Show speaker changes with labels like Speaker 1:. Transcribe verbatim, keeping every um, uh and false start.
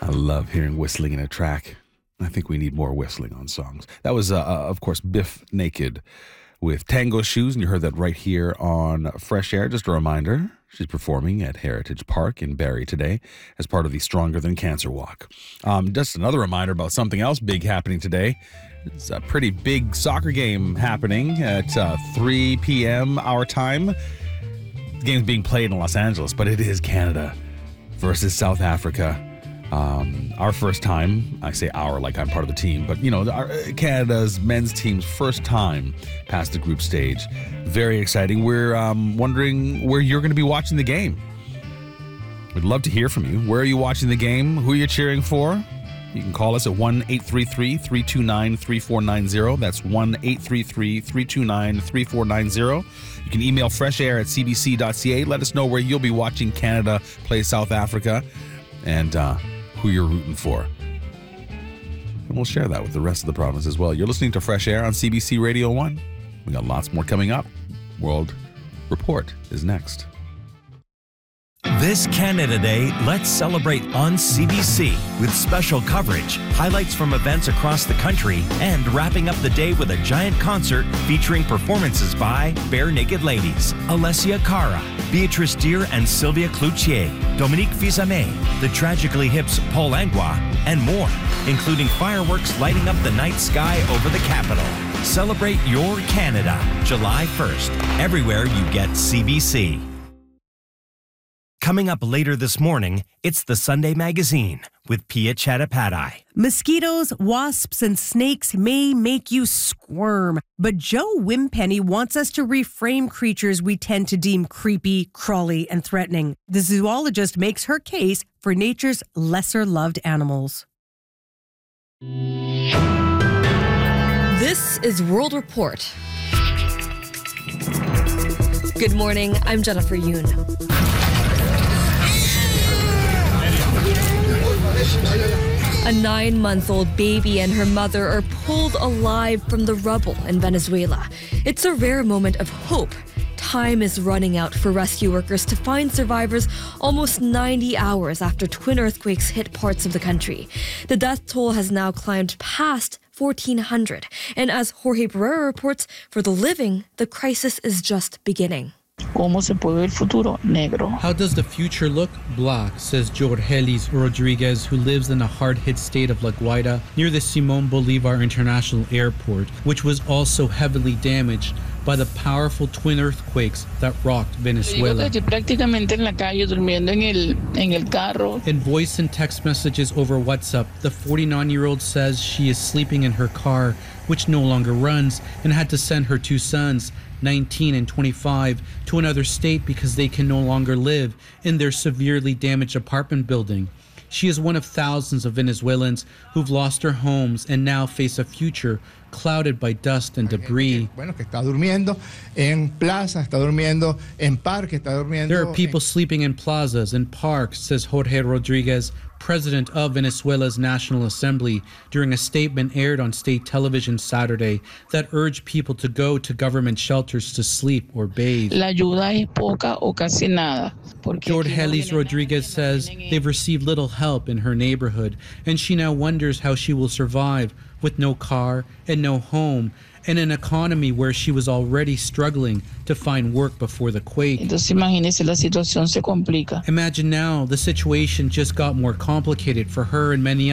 Speaker 1: I love hearing whistling in a track. I think we need more whistling on songs. That was, uh, uh, of course, Biff Naked with Tango Shoes, and you heard that right here on Fresh Air. Just a reminder, she's performing at Heritage Park in Barrie today as part of the Stronger Than Cancer Walk. Um, just another reminder about something else big happening today. It's a pretty big soccer game happening at uh, three p.m. our time. The game's being played in Los Angeles, but it is Canada versus South Africa. Um, our first time, I say our like I'm part of the team, but you know, our, Canada's men's team's first time past the group stage. Very exciting. We're um, wondering where you're going to be watching the game. We'd love to hear from you. Where are you watching the game? Who are you cheering for? You can call us at one eight three three, three two nine, three four nine zero. That's one eight three three, three two nine, three four nine zero. You can email freshair at c b c dot c a. Let us know where you'll be watching Canada play South Africa and uh, who you're rooting for. And we'll share that with the rest of the province as well. You're listening to Fresh Air on C B C Radio one. We got lots more coming up. World Report is next.
Speaker 2: This Canada Day, let's celebrate on C B C with special coverage, highlights from events across the country, and wrapping up the day with a giant concert featuring performances by Bare Naked Ladies, Alessia Cara, Beatrice Deer and Sylvia Cloutier, Dominique Fils-Aimé, the Tragically Hip's Paul Langlois, and more, including fireworks lighting up the night sky over the capital. Celebrate your Canada, July first, everywhere you get C B C. Coming up later this morning, it's the Sunday Magazine with Pia Chattopadhyay.
Speaker 3: Mosquitoes, wasps, and snakes may make you squirm, but Joe Wimpenny wants us to reframe creatures we tend to deem creepy, crawly, and threatening. The zoologist makes her case for nature's lesser-loved animals.
Speaker 4: This is World Report. Good morning, I'm Jennifer Yoon. A nine-month-old baby and her mother are pulled alive from the rubble in Venezuela. It's a rare moment of hope. Time is running out for rescue workers to find survivors almost ninety hours after twin earthquakes hit parts of the country. The death toll has now climbed past fourteen hundred. And as Jorge Barrera reports, for the living, the crisis is just beginning.
Speaker 5: ¿Cómo se puede ver el futuro? Negro.
Speaker 6: How does the future look? Black, says Jorgelis Rodriguez, who lives in the hard-hit state of La Guaira near the Simón Bolívar International Airport, which was also heavily damaged by the powerful twin earthquakes that rocked Venezuela.
Speaker 5: Prácticamente en la calle, durmiendo en el, en el carro.
Speaker 6: In voice and text messages over WhatsApp, the forty-nine-year-old says she is sleeping in her car, which no longer runs, and had to send her two sons, nineteen and twenty-five, to another state because they can no longer live in their severely damaged apartment building. She is one of thousands of Venezuelans who've lost their homes and now face a future clouded by dust and debris. There are people sleeping in plazas and parks, says Jorge Rodriguez, president of Venezuela's National Assembly, during a statement aired on state television Saturday that urged people to go to government shelters to sleep or bathe.
Speaker 5: La ayuda es poca o casi nada.
Speaker 6: Jorgelis Rodriguez says they've received little help in her neighborhood, and she now wonders how she will survive with no car and no home, and an economy where she was already struggling to find work before the quake.
Speaker 5: Entonces, imagínese, la situación se complica.
Speaker 6: Imagine now the situation just got more complicated for her and many